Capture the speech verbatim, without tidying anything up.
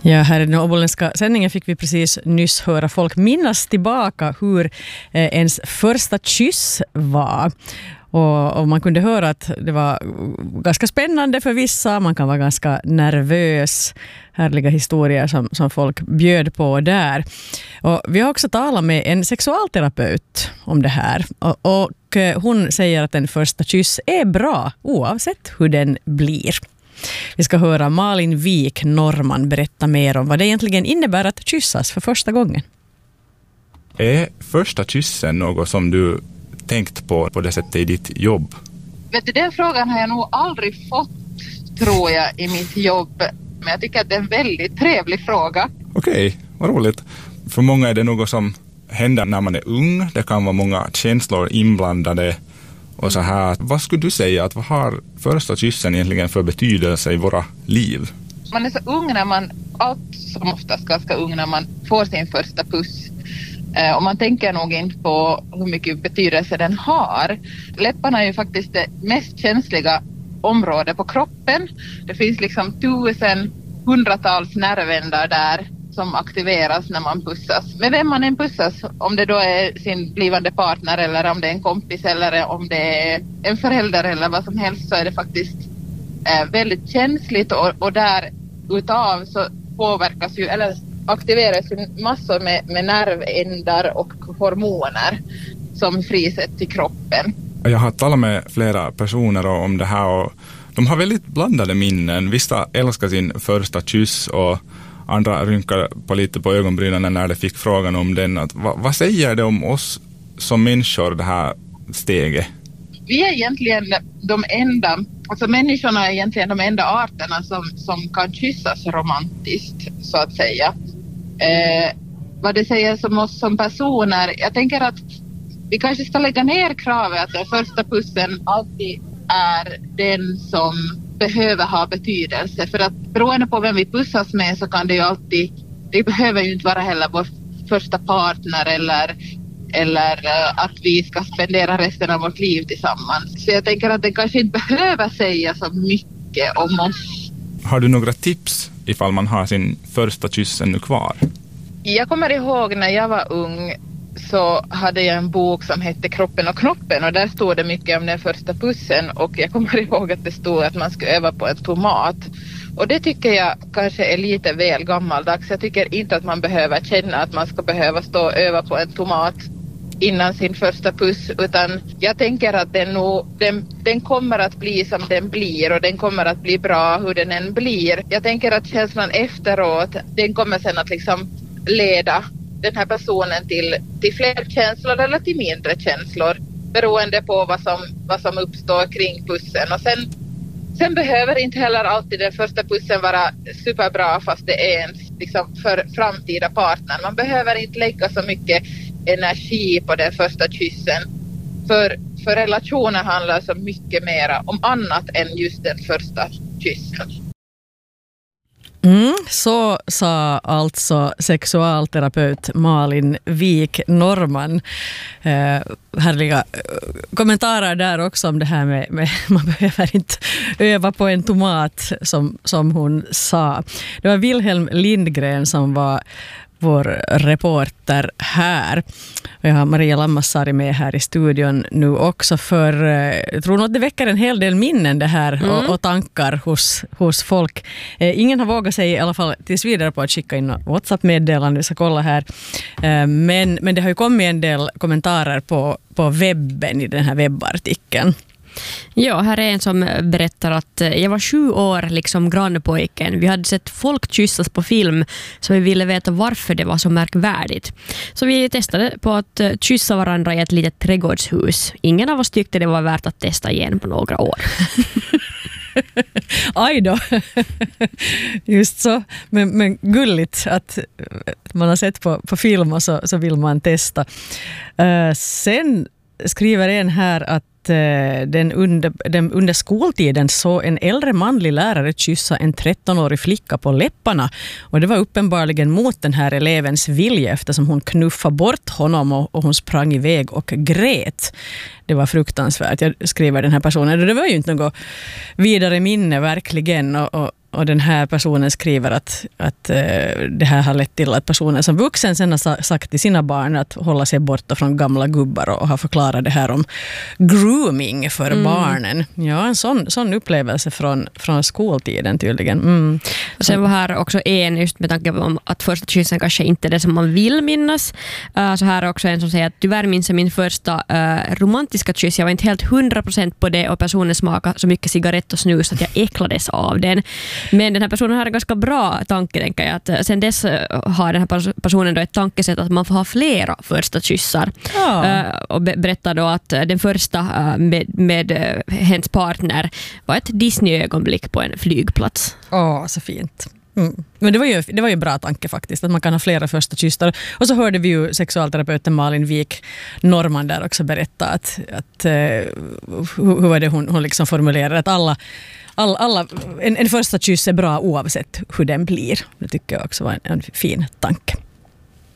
Ja, här i den åboländska sändningen fick vi precis nyss höra folk minnas tillbaka hur eh, ens första kyss var. Och, och man kunde höra att det var ganska spännande för vissa, man kan vara ganska nervös. Härliga historier som, som folk bjöd på där. Och vi har också talat med en sexualterapeut om det här. Och, och hon säger att en första kyss är bra oavsett hur den blir. Vi ska höra Malin Wik Norman berätta mer om vad det egentligen innebär att kyssas för första gången. Är första kyssen något som du tänkt på på det sättet i ditt jobb? Vet du, den frågan har jag nog aldrig fått, tror jag, i mitt jobb. Men jag tycker att det är en väldigt trevlig fråga. Okej, vad roligt. För många är det något som händer när man är ung. Det kan vara många känslor inblandade och så här. Vad skulle du säga att vad har första kyssen egentligen för betydelse i våra liv? Man är så ung när man, allt som oftast ganska ung när man får sin första puss. Eh, och man tänker nog inte på hur mycket betydelse den har. Läpparna är ju faktiskt det mest känsliga området på kroppen. Det finns liksom tusen, hundratals nervändar där som aktiveras när man pussas. Med vem man än pussas, om det då är sin blivande partner eller om det är en kompis eller om det är en förälder eller vad som helst, så är det faktiskt eh, väldigt känsligt och, och där utav så påverkas ju eller aktiveras ju massor med, med nervändar och hormoner som frisätts till kroppen. Jag har talat med flera personer om det här och de har väldigt blandade minnen. Vissa älskar sin första kyss och andra rynkar på lite på ögonbrynen när de fick frågan om den. Att, vad, vad säger det om oss som människor, det här steget? Vi är egentligen de enda, alltså människorna är egentligen de enda arterna som, som kan kyssas romantiskt, så att säga. Eh, vad det säger som oss som personer, jag tänker att vi kanske ska lägga ner kravet att den första pussen alltid är den som behöver ha betydelse. För att beroende på vem vi pussas med så kan det ju alltid, det behöver ju inte vara heller vår första partner eller, eller att vi ska spendera resten av vårt liv tillsammans. Så jag tänker att det kanske inte behöver säga så mycket om oss. Har du några tips ifall man har sin första kyss ännu kvar? Jag kommer ihåg när jag var ung så hade jag en bok som hette Kroppen och knoppen och där stod det mycket om den första pussen och jag kommer ihåg att det stod att man ska öva på en tomat. Och det tycker jag kanske är lite väl gammaldags. Jag tycker inte att man behöver känna att man ska behöva stå och öva på en tomat innan sin första puss, utan jag tänker att den, nog, den, den kommer att bli som den blir och den kommer att bli bra hur den än blir. Jag tänker att känslan efteråt, den kommer sen att liksom leda den här personen till, till fler känslor eller till mindre känslor beroende på vad som, vad som uppstår kring pussen. Och sen, sen behöver inte heller alltid den första pussen vara superbra fast det är ens liksom för framtida partner. Man behöver inte lägga så mycket energi på den första kyssen. För, för relationer handlar så mycket mer om annat än just den första kyssen. Mm, så sa alltså sexualterapeut Malin Wik Norman. Eh, härliga kommentarer där också om det här med, med man behöver inte öva på en tomat som, som hon sa. Det var Wilhelm Lindgren som var vår reporter här. Jag har Maria Lammassari med här i studion nu också för jag tror nog att det väcker en hel del minnen det här mm. och, och tankar hos, hos folk. Eh, ingen har vågat sig i alla fall tills vidare på att skicka in WhatsApp-meddelande. Vi ska kolla här. Eh, men, men det har ju kommit en del kommentarer på, på webben i den här webbartikeln. Ja, här är en som berättar att jag var sju år liksom grannpojken. Vi hade sett folk kyssas på film så vi ville veta varför det var så märkvärdigt. Så vi testade på att kyssa varandra i ett litet trädgårdshus. Ingen av oss tyckte det var värt att testa igen på några år. Aj då. Just så. Men, men gulligt att man har sett på, på film och så, så vill man testa. Uh, sen skriver en här att Den under, den under skoltiden så en äldre manlig lärare kyssa en trettonårig flicka på läpparna och det var uppenbarligen mot den här elevens vilja eftersom hon knuffade bort honom och, och hon sprang iväg och grät. Det var fruktansvärt, jag skriver den här personen. Det var ju inte något vidare minne verkligen och, och och den här personen skriver att, att uh, det här har lett till att personen som vuxen sen har sa- sagt till sina barn att hålla sig borta från gamla gubbar och, och har förklarat det här om grooming för mm. barnen. Ja, en sån, sån upplevelse från, från skoltiden tydligen. Mm. Och sen var här också en, just med tanke på att första kyssen kanske inte är det som man vill minnas. Uh, så här är också en som säger att tyvärr minns jag min första uh, romantiska kyss. Jag var inte helt hundra procent på det och personen smakade så mycket cigarett och snus att jag äcklades av den. Men den här personen har en ganska bra tanke, tänker jag. Att sen dess har den här personen då ett tankesätt att man får ha flera första kyssar. Ja. Uh, och be- berättar då att den första uh, med, med uh, hennes partner var ett Disney-ögonblick på en flygplats. Åh, så fint. Mm. Men det var ju det var ju en bra tanke faktiskt, att man kan ha flera första kyssar. Och så hörde vi ju sexualterapeuten Malin Wik Norman där också berätta att, att uh, hur, hur var det hon, hon liksom formulerade att alla, alla, alla en, en första kyss är bra oavsett hur den blir. Det tycker jag också var en, en fin tanke.